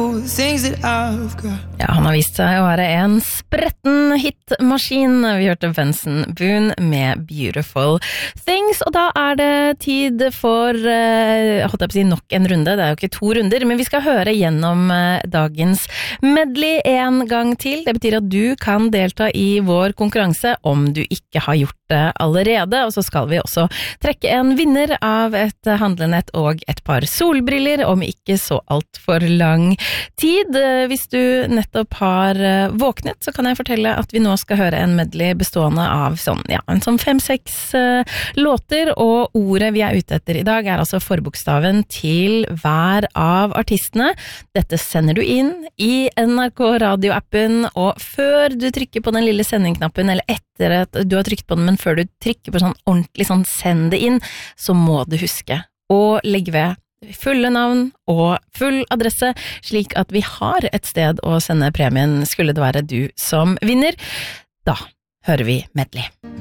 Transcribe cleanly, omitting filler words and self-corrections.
beautiful things that I've got. Ja, han har vist seg å være en spretten hitmaskin. Vi hørte Benson Boone med Beautiful Things, og da det tid for, holdt jeg på å si, nok en runde. Det jo ikke 2 runder, men vi skal høre gjennom dagens medley en gang til. Det betyr at du kan delta i vår konkurranse om du ikke har gjort det allerede, og så skal vi også trekke en vinner av et handlenett og et par solbriller om ikke så alt for lang tid. Hvis du nettopp har våknet, så kan jeg fortelle at vi nå skal høre en medley bestående av en 5-6 låter, og ordet vi ute etter i dag altså forbokstaven til hver av artistene. Dette sender du inn i NRK radioappen, og før du trykker på den lille sendingknappen, eller etter at du har trykt på den, men før du trykker på ordentlig send det inn, så må du huske å legge ved fulle navn og full adresse, slik at vi har et sted å sende premien skulle det være du som vinner. Da hører vi medley.